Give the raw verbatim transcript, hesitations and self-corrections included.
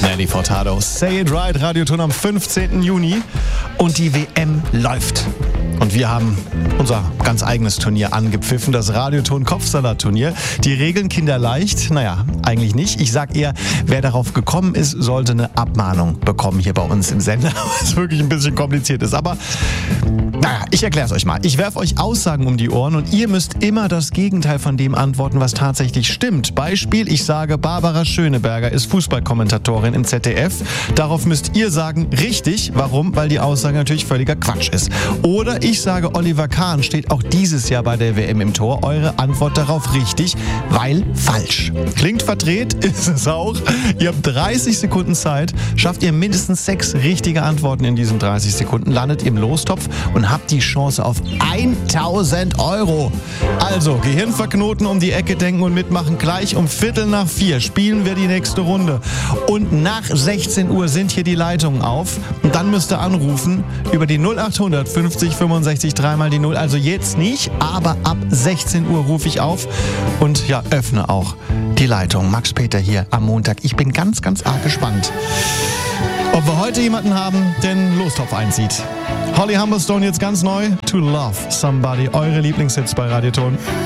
Nelly Furtado, Say It Right, Radioton am fünfzehnten Juni und die W M läuft. Und wir haben unser ganz eigenes Turnier angepfiffen, das Radioton-Kopfsalat-Turnier. Die Regeln kinderleicht? Naja, eigentlich nicht. Ich sag eher, wer darauf gekommen ist, sollte eine Abmahnung bekommen hier bei uns im Sender, was wirklich ein bisschen kompliziert ist. Aber naja, ich erkläre es euch mal. Ich werfe euch Aussagen um die Ohren und ihr müsst immer das Gegenteil von dem antworten, was tatsächlich stimmt. Beispiel, ich sage, Barbara Schöneberger ist Fußballkommentatorin im Z D F. Darauf müsst ihr sagen, richtig. Warum? Weil die Aussage natürlich völliger Quatsch ist. Oder ich sage, Oliver Kahn steht auch dieses Jahr bei der W M im Tor. Eure Antwort darauf richtig, weil falsch. Klingt verdreht, ist es auch. Ihr habt dreißig Sekunden Zeit. Schafft ihr mindestens sechs richtige Antworten in diesen dreißig Sekunden, landet ihr im Lostopf und habt die Chance auf tausend Euro. Also, Gehirn verknoten, um die Ecke denken und mitmachen. Gleich um Viertel nach vier spielen wir die nächste Runde. Und nach sechzehn Uhr sind hier die Leitungen auf. Und dann müsst ihr anrufen über die null achthundert fünfzig fünfundsechzig dreimal die null. Also jetzt nicht, aber ab sechzehn Uhr rufe ich auf und ja, öffne auch die Leitung. Max Peter hier am Montag. Ich bin ganz, ganz arg gespannt, ob wir heute jemanden haben, der den Lostopf einzieht. Holly Humberstone jetzt ganz neu. To Love Somebody. Eure Lieblingshits bei Radioton.